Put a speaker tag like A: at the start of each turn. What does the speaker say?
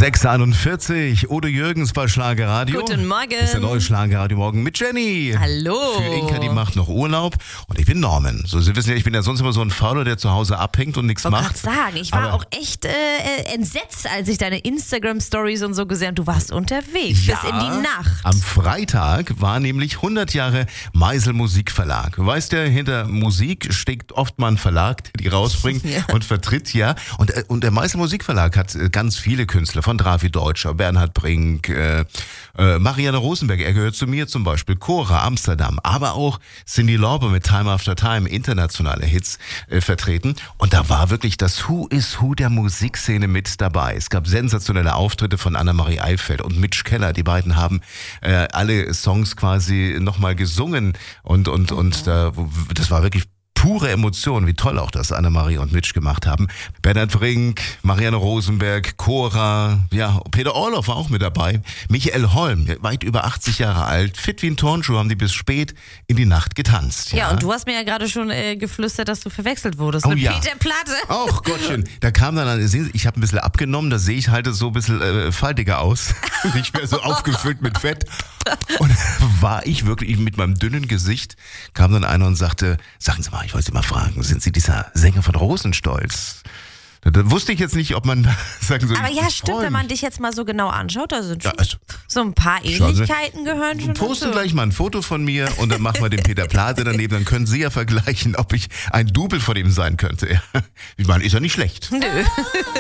A: 6:41, Udo Jürgens bei Schlagerradio.
B: Guten Morgen.
A: Das ist der neue Schlagerradio Morgen mit Jenny.
B: Hallo.
A: Für Inka, die macht noch Urlaub. Und ich bin Norman. So, Sie wissen ja, ich bin ja sonst immer so ein Fauler, der zu Hause abhängt und nichts macht.
B: Ich wollte gerade sagen, ich war auch echt entsetzt, als ich deine Instagram-Stories und so gesehen habe. Du warst unterwegs bis in die Nacht.
A: Am Freitag war nämlich 100 Jahre Meisel Musikverlag. Du weißt ja, hinter Musik steckt oft mal ein Verlag, der die rausbringt und vertritt, ja. Und der Meisel Musikverlag hat ganz viele Künstler, von Drafi Deutscher, Bernhard Brink, Marianne Rosenberg, er gehört zu mir zum Beispiel, Cora, Amsterdam, aber auch Cyndi Lauper mit Time After Time, internationale Hits vertreten. Und da war wirklich das Who is Who der Musikszene mit dabei. Es gab sensationelle Auftritte von Annemarie Eifeld und Mitch Keller. Die beiden haben alle Songs quasi nochmal gesungen und das war wirklich pure Emotion, wie toll auch das Annemarie und Mitch gemacht haben. Bernhard Brink, Marianne Rosenberg, Cora, ja, Peter Orloff war auch mit dabei. Michael Holm, weit über 80 Jahre alt, fit wie ein Turnschuh, haben die bis spät in die Nacht getanzt.
B: Ja, und du hast mir ja gerade schon geflüstert, dass du verwechselt wurdest mit Peter Platte.
A: Ach Gottchen, da kam dann, ich habe ein bisschen abgenommen, da sehe ich halt so ein bisschen faltiger aus. Nicht mehr so aufgefüllt mit Fett. Und war ich wirklich mit meinem dünnen Gesicht, kam dann einer und sagte, sagen Sie mal, ich wollte Sie mal fragen, sind Sie dieser Sänger von Rosenstolz? Da wusste ich jetzt nicht, ob man sagen soll.
B: Aber ja, stimmt, wenn man dich jetzt mal so genau anschaut, da sind schon
A: also,
B: so ein paar Ähnlichkeiten gehören schon dazu.
A: Poste gleich mal ein Foto von mir und dann machen wir den Peter Plate daneben, dann können Sie ja vergleichen, ob ich ein Double von ihm sein könnte. Ich meine, ist ja nicht schlecht.
B: Nö.